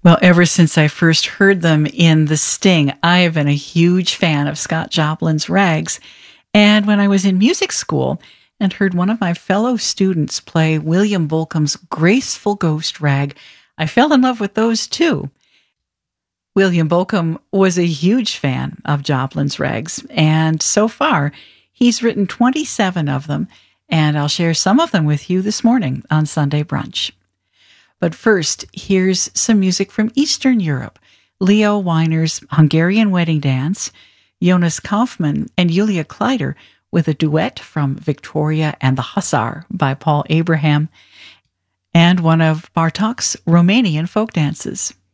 Well, ever since I first heard them in The Sting, I have been a huge fan of Scott Joplin's Rags. And when I was in music school and heard one of my fellow students play William Bolcom's Graceful Ghost Rag, I fell in love with those too. William Bolcom was a huge fan of Joplin's Rags, and so far, he's written 27 of them, and I'll share some of them with you this morning on Sunday Brunch. But first, here's some music from Eastern Europe. Leo Weiner's Hungarian Wedding Dance, Jonas Kaufmann and Julia Kleider with a duet from Victoria and the Hussar by Paul Abraham, and one of Bartok's Romanian folk dances.